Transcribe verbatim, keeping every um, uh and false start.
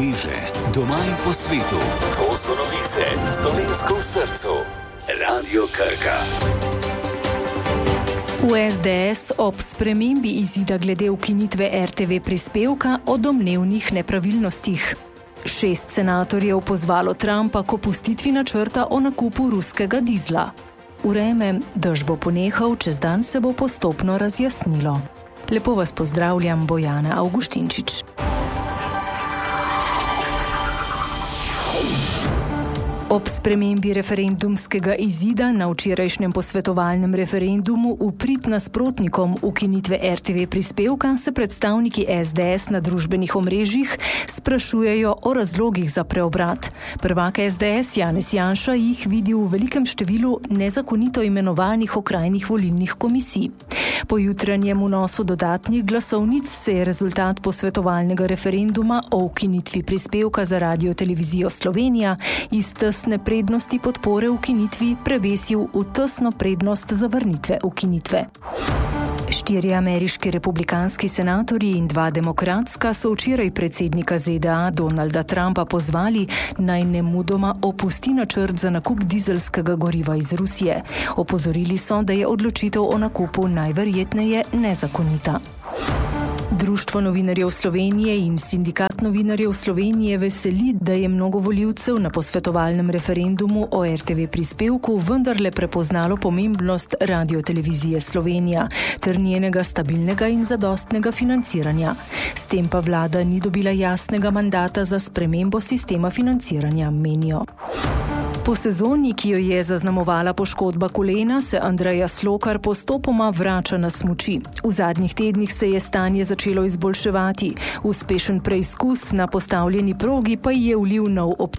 poveže doma in po svetu. To so novice s Dolenjsko v srcu. Radio Krka. V es de es ob spremembi izida glede ukinitve er te ve prispevka o domnevnih nepravilnostih. Šest senatorjev pozvalo Trumpa k opustitvi načrta o nakupu ruskega dizla. Vreme, dež bo ponehal, čez dan se bo postopno razjasnilo. Lepo vas pozdravljam, Bojana Avguštinčič. Ob spremembi referendumskega izida na včerajšnjem posvetovalnem referendumu v prid nasprotnikom ukinitve er te ve prispevka se predstavniki es de es na družbenih omrežjih sprašujejo o razlogih za preobrat. Prvak es de es Janez Janša jih vidi v velikem številu nezakonito imenovanih okrajnih volilnih komisij. Po jutranjem vnosu dodatnih glasovnic se je rezultat posvetovalnega referenduma o ukinitvi prispevka za Radio-televizijo Slovenija iz tesne prednosti podpore ukinitvi prevesil v tesno prednost zavrnitve ukinitve. Štirje ameriški republikanski senatorji in dva demokratska so včeraj predsednika ze de a Donalda Trumpa pozvali, naj nemudoma opusti načrt za nakup dizelskega goriva iz Rusije. Opozorili so, da je odločitev o nakupu najverjetneje nezakonita. Društvo novinarjev Slovenije in Sindikat novinarjev Slovenije veseli, da je mnogo volivcev na posvetovalnem referendumu o er te ve prispevku vendarle prepoznalo pomembnost Radio-televizije Slovenija ter njenega stabilnega in zadostnega financiranja. S tem pa vlada ni dobila jasnega mandata za spremembo sistema financiranja, menijo. Po sezoni, ki jo je zaznamovala poškodba kolena, se Andreja Slokar postopoma vrača na smuči. V zadnjih tednih se je stanje začelo izboljševati. Uspešen preizkus na postavljeni progi pa je vlil nov optimizem